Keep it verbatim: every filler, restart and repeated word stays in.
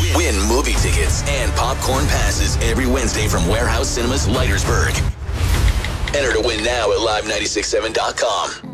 Win movie tickets and popcorn passes every Wednesday from Warehouse Cinemas, Leitersburg. Enter to win now at live nine six seven dot com.